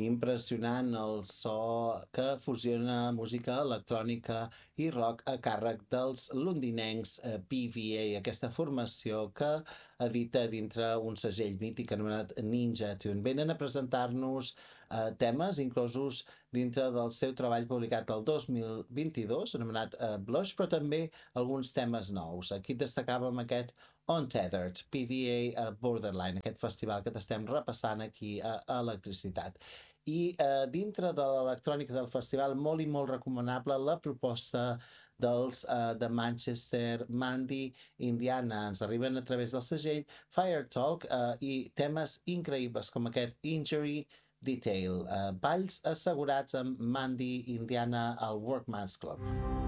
Impressionant el so que fusiona música electrònica i rock a càrrec dels londinencs PVA, aquesta formació que edita dintre un segell mític anomenat Ninja Tune. Venen a presentar-nos temes inclosos dintre del seu treball publicat el 2022, anomenat Blush, però també alguns temes nous. Aquí destacàvem aquest Untethered, PVA Borderline, aquest festival que t'estem repassant aquí a Electricitat. I dintre de l'electrònica del festival, molt i molt recomanable la proposta dels de Manchester, Mandy, Indiana. Ens arriben a través del segell Fire Talk i temes increïbles com aquest Injury Detail. Balls assegurats amb Mandy, Indiana al Workman's Club.